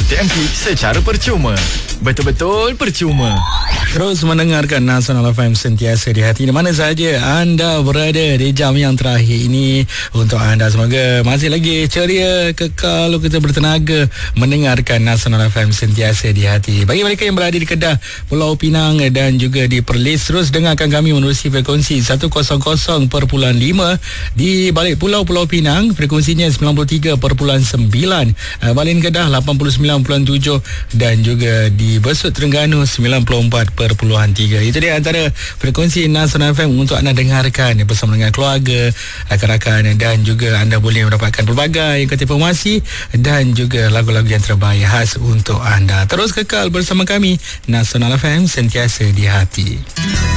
RTM Kids secara percuma. Betul-betul percuma. Terus mendengarkan Nasional FM sentiasa di hati di mana saja anda berada di jam yang terakhir ini. Untuk anda semoga masih lagi ceria, kekal, kita bertenaga mendengarkan Nasional FM sentiasa di hati. Bagi mereka yang berada di Kedah, Pulau Pinang dan juga di Perlis, terus dengarkan kami menerusi frekuensi 100.5 di balik Pulau Pinang, frekuensinya 93.9, Balin Kedah 89.7 dan juga di Besut Terengganu 94.3. Itu dia antara frekuensi Nasional FM untuk anda dengarkan bersama dengan keluarga, rakan-rakan, dan juga anda boleh mendapatkan pelbagai informasi dan juga lagu-lagu yang terbaik khas untuk anda. Terus kekal bersama kami, Nasional FM sentiasa di hati.